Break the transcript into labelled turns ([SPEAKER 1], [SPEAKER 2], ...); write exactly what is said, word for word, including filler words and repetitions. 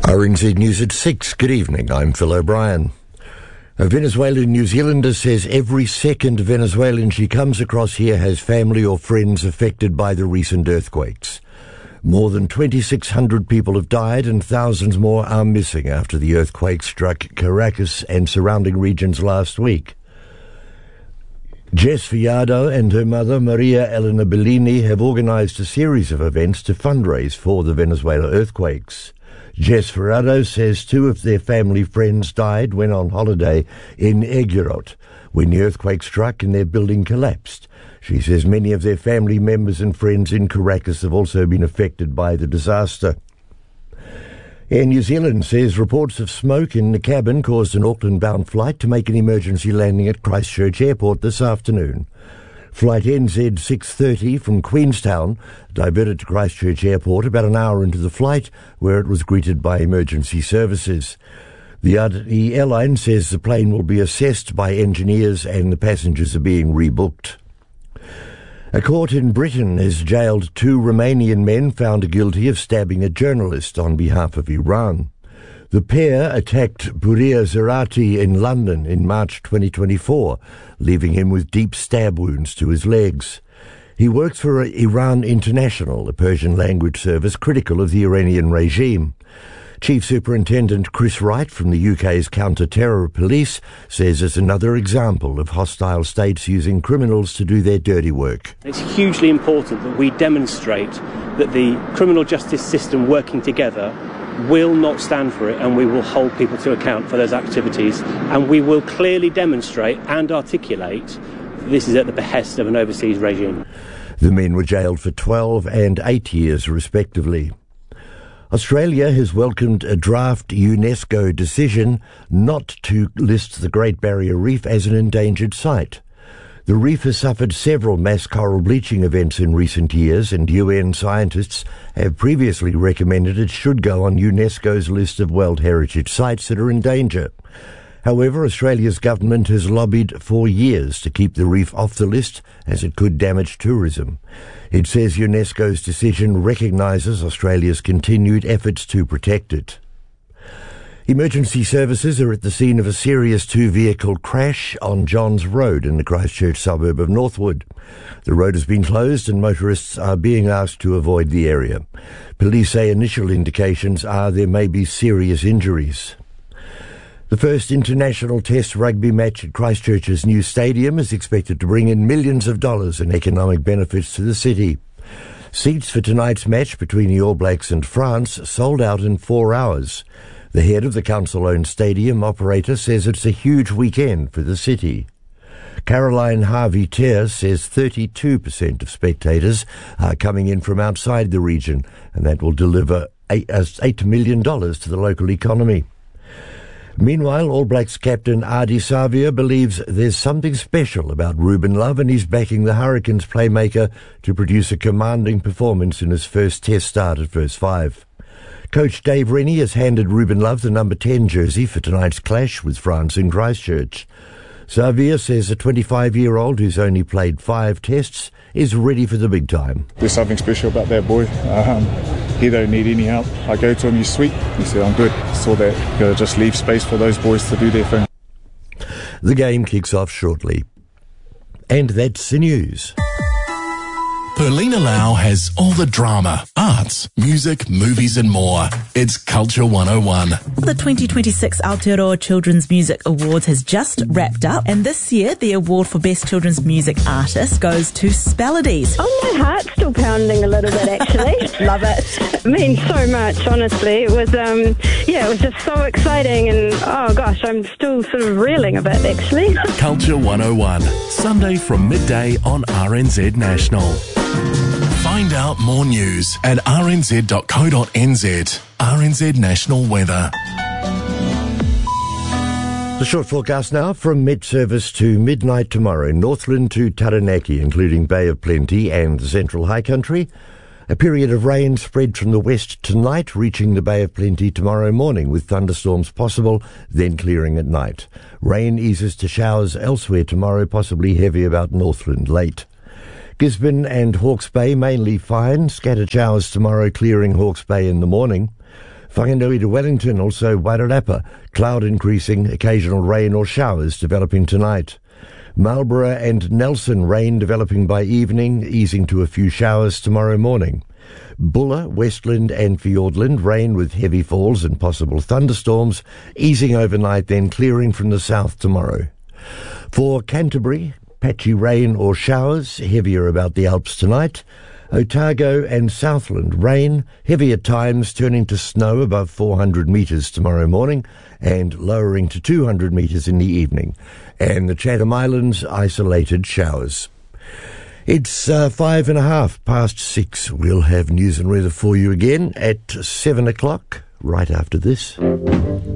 [SPEAKER 1] R N Z News at six. Good evening, I'm Phil O'Brien. A Venezuelan New Zealander says every second Venezuelan she comes across here has family or friends affected by the recent earthquakes. More than twenty-six hundred people have died and thousands more are missing after the earthquake struck Caracas and surrounding regions last week. Jess Fiado and her mother, Maria Elena Bellini, have organised a series of events to fundraise for the Venezuela earthquakes. Jess Fiado says two of their family friends died when on holiday in Higuerot, when the earthquake struck and their building collapsed. She says many of their family members and friends in Caracas have also been affected by the disaster. Air New Zealand says reports of smoke in the cabin caused an Auckland-bound flight to make an emergency landing at Christchurch Airport this afternoon. Flight N Z six thirty from Queenstown diverted to Christchurch Airport about an hour into the flight, where it was greeted by emergency services. The, uh, the airline says the plane will be assessed by engineers and the passengers are being rebooked. A court in Britain has jailed two Romanian men found guilty of stabbing a journalist on behalf of Iran. The pair attacked Buria Zarati in London in March twenty twenty-four, leaving him with deep stab wounds to his legs. He works for Iran International, a Persian language service critical of the Iranian regime. Chief Superintendent Chris Wright from the U K's counter-terror police says it's another example of hostile states using criminals to do their dirty work.
[SPEAKER 2] It's hugely important that we demonstrate that the criminal justice system working together will not stand for it, and we will hold people to account for those activities, and we will clearly demonstrate and articulate that this is at the behest of an overseas regime.
[SPEAKER 1] The men were jailed for twelve and eight years respectively. Australia has welcomed a draft UNESCO decision not to list the Great Barrier Reef as an endangered site. The reef has suffered several mass coral bleaching events in recent years, and U N scientists have previously recommended it should go on UNESCO's list of World Heritage Sites that are in danger. However, Australia's government has lobbied for years to keep the reef off the list, as it could damage tourism. It says UNESCO's decision recognises Australia's continued efforts to protect it. Emergency services are at the scene of a serious two-vehicle crash on Johns Road in the Christchurch suburb of Northwood. The road has been closed and motorists are being asked to avoid the area. Police say initial indications are there may be serious injuries. The first international test rugby match at Christchurch's new stadium is expected to bring in millions of dollars in economic benefits to the city. Seats for tonight's match between the All Blacks and France sold out in four hours. The head of the council-owned stadium operator says it's a huge weekend for the city. Caroline Harvey-Ter says thirty-two percent of spectators are coming in from outside the region, and that will deliver eight million dollars to the local economy. Meanwhile, All Blacks captain Ardie Savea believes there's something special about Ruben Love, and he's backing the Hurricanes playmaker to produce a commanding performance in his first test start at first five. Coach Dave Rennie has handed Ruben Love the number ten jersey for tonight's clash with France in Christchurch. Savea says a twenty-five-year-old who's only played five tests is ready for the big time.
[SPEAKER 3] There's something special about that boy. Um, he don't need any help. I go to him, he's sweet. He said, I'm good. So that you gotta just leave space for those boys to do their thing.
[SPEAKER 1] The game kicks off shortly. And that's the news.
[SPEAKER 4] Perlina Lau has all the drama, arts, music, movies and more. It's Culture one oh one.
[SPEAKER 5] The twenty twenty-six Aotearoa Children's Music Awards has just wrapped up, and this year the award for Best Children's Music Artist goes to Spelodies.
[SPEAKER 6] Oh, my heart's still pounding a little bit, actually.
[SPEAKER 5] Love it.
[SPEAKER 6] It means so much, honestly. It was, um, yeah, it was just so exciting, and oh gosh, I'm still sort of reeling a bit, actually.
[SPEAKER 4] Culture one oh one, Sunday from midday on R N Z National. Find out more news at r n z dot co dot n z. R N Z National Weather.
[SPEAKER 1] The short forecast now from mid-service to midnight tomorrow. Northland to Taranaki, including Bay of Plenty and the Central High Country. A period of rain spread from the west tonight, reaching the Bay of Plenty tomorrow morning, with thunderstorms possible, then clearing at night. Rain eases to showers elsewhere tomorrow, possibly heavy about Northland late. Gisborne and Hawke's Bay mainly fine. Scattered showers tomorrow, clearing Hawke's Bay in the morning. Whanganui to Wellington, also Wairarapa. Cloud increasing, occasional rain or showers developing tonight. Marlborough and Nelson, rain developing by evening, easing to a few showers tomorrow morning. Bulla, Westland and Fiordland, rain with heavy falls and possible thunderstorms, easing overnight, then clearing from the south tomorrow. For Canterbury, patchy rain or showers, heavier about the Alps tonight. Otago and Southland, rain, heavy at times, turning to snow above four hundred metres tomorrow morning and lowering to two hundred metres in the evening. And the Chatham Islands, isolated showers. It's uh, five and a half past six. We'll have news and weather for you again at seven o'clock, right after this.